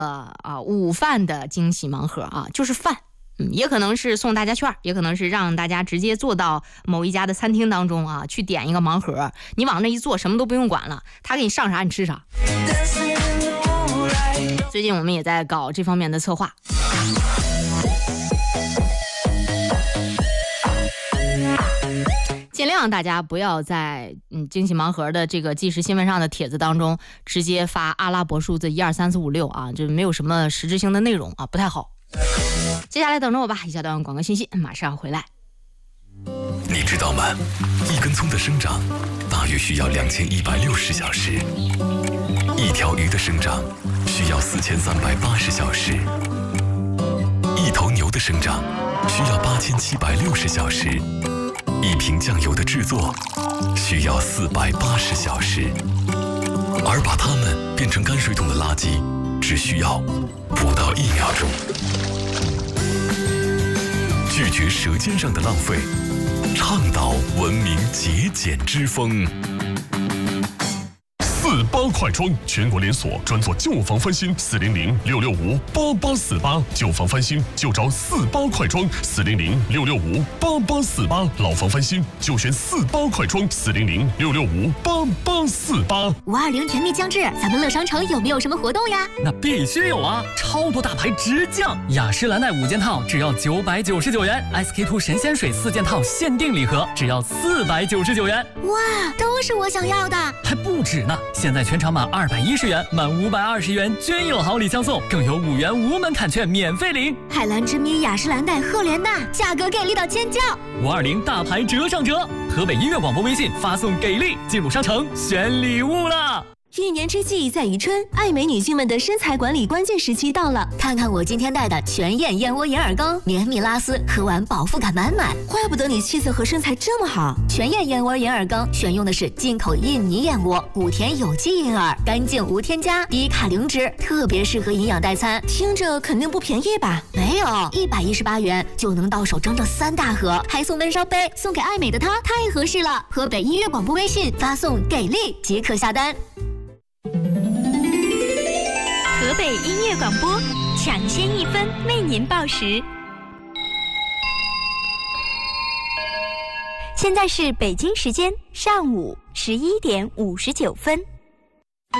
午饭的惊喜盲盒啊，就是饭。也可能是送大家券，也可能是让大家直接坐到某一家的餐厅当中啊，去点一个盲盒，你往那一坐，什么都不用管了，他给你上啥你吃啥。最近我们也在搞这方面的策划。尽量大家不要在惊喜盲盒的这个即时新闻上的帖子当中直接发阿拉伯数字1、2、3、4、5、6啊，就没有什么实质性的内容啊，不太好。接下来等着我吧，一小段广告信息马上回来。 你知道吗？一根葱的生长大约需要2160小时，一条鱼的生长需要4380小时，一头牛的生长需要8760小时，一瓶酱油的制作需要480小时，而把它们变成泔水桶的垃圾只需要不到1秒钟。拒绝舌尖上的浪费，倡导文明节俭之风。 48快装全国连锁，专做旧房翻新，400-665-8848，旧房翻新就找48快装，400-665-8848，老房翻新就选48快装，400-665-8848。520 甜蜜将至，咱们乐商城有没有什么活动呀？ 那必须有啊！超多大牌直降，雅诗兰黛5件套只要999元 ，SK2 神仙水4件套限定礼盒只要499元。 哇，都是我想要的， 还不止呢！现在全场满210元，满520元均有好礼相送，更有5元无门槛券免费领。 海蓝之谜、雅诗兰黛、赫莲娜，价格给力到尖叫 ！520大牌折上折，河北音乐广播微信发送给力，进入商城选礼物了。 一年之计在于春，爱美女性们的身材管理关键时期到了。 看看我今天带的全燕燕窝银耳羹，绵密拉丝，喝完饱腹感满满。 怪不得你气色和身材这么好。 全燕燕窝银耳羹选用的是进口印尼燕窝，谷田有机银耳，干净无添加，低卡零脂，特别适合营养代餐。 听着肯定不便宜吧？ 没有，118元就能到手整整3大盒，还送温烧杯，送给爱美的她太合适了。河北音乐广播微信发送给力即可下单。 河北音乐广播抢先1分为您报时。现在是北京时间上午11点59分。